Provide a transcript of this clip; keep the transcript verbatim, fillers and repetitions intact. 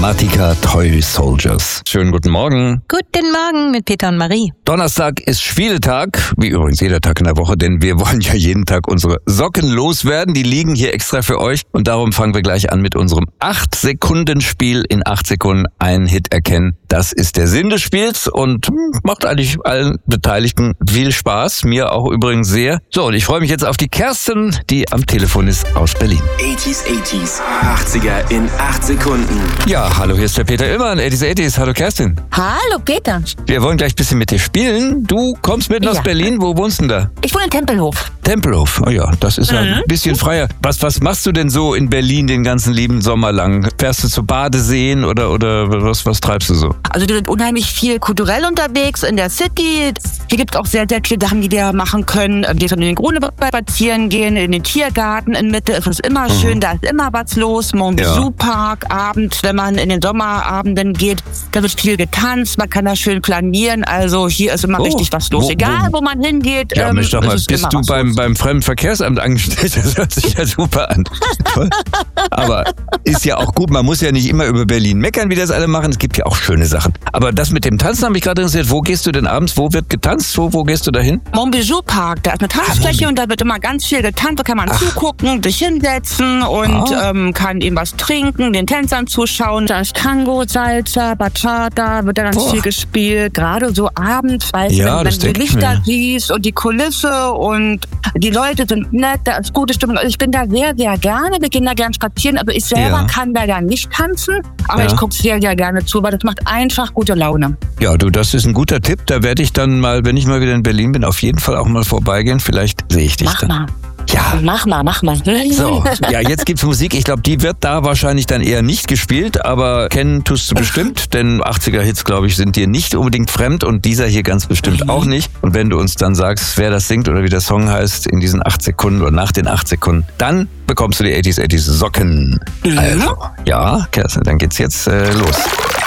Mathematica Toy Soldiers. Schönen guten Morgen. Guten Morgen mit Peter und Marie. Donnerstag ist Spieletag, wie übrigens jeder Tag in der Woche, denn wir wollen ja jeden Tag unsere Socken loswerden. Die liegen hier extra für euch und darum fangen wir gleich an mit unserem acht Sekunden Spiel. In acht Sekunden einen Hit erkennen. Das ist der Sinn des Spiels und macht eigentlich allen Beteiligten viel Spaß. Mir auch übrigens sehr. So, und ich freue mich jetzt auf die Kerstin, die am Telefon ist aus Berlin. achtziger, achtziger, achtziger in acht Sekunden. Ja, hallo, hier ist der Peter Illmann, achtziger, achtziger. Hallo Kerstin. Hallo Peter. Wir wollen gleich ein bisschen mit dir spielen. Du kommst mitten Ja. aus Berlin. Wo wohnst du denn da? Ich wohne in Tempelhof. Tempelhof. Oh ja, das ist ja ein bisschen freier. Was, was machst du denn so in Berlin den ganzen lieben Sommer lang? Fährst du zu Badeseen oder, oder was, was treibst du so? Also wir sind unheimlich viel kulturell unterwegs in der City. Hier gibt es auch sehr, sehr viele Sachen, die wir machen können. Wir können in den Grunewald spazieren gehen, in den Tiergarten in Mitte. Es ist immer Mhm. schön, da ist immer was los. Mont-Blanc-Park, abends, wenn man in den Sommerabenden geht, da wird viel getanzt. Man kann da schön planieren. Also hier ist immer Oh. richtig was los. Wo- Egal, wo- wo man hingeht. Ja, ähm, Mensch, doch es mal, ist bist immer du was beim, los. beim Fremdenverkehrsamt angestellt? Das hört sich ja super an. Toll. Aber ist ja auch gut, man muss ja nicht immer über Berlin meckern, wie das alle machen. Es gibt ja auch schöne Sachen. Aber das mit dem Tanzen hat mich gerade interessiert. Wo gehst du denn abends? Wo wird getanzt? Wo, wo gehst du da hin? Mont-Blanc-Park, da ist eine Tanzfläche und da wird immer ganz viel getanzt. Da kann man zugucken, sich hinsetzen und Ah. ähm, kann eben was trinken, den Tänzern zuschauen. Da ist Tango, Salsa, Bachata, wird da ganz Boah. viel gespielt. Gerade so abends, weil Ja, wenn, das wenn du denk die ich Lichter mir. siehst und die Kulisse und die Leute sind nett, da ist gute Stimmung. Also ich bin da sehr, sehr gerne. Wir gehen da gerne spazieren, aber ich selber Ja. kann da ja nicht tanzen. Aber Ja. ich gucke sehr, sehr gerne zu, weil das macht einfach gute Laune. Ja, du, das ist ein guter Tipp. Da werde ich dann mal, wenn ich mal wieder in Berlin bin, auf jeden Fall auch mal vorbeigehen. Vielleicht sehe ich dich Mach dann. mal. Ja. Mach mal, mach mal. So, ja, jetzt gibt's Musik. Ich glaube, die wird da wahrscheinlich dann eher nicht gespielt, aber kennen tust du bestimmt, denn achtziger-Hits, glaube ich, sind dir nicht unbedingt fremd und dieser hier ganz bestimmt auch nicht. Und wenn du uns dann sagst, wer das singt oder wie der Song heißt in diesen acht Sekunden oder nach den acht Sekunden, dann bekommst du die achtziger, achtziger Socken. Also, ja, Kerstin, dann geht's jetzt äh, los.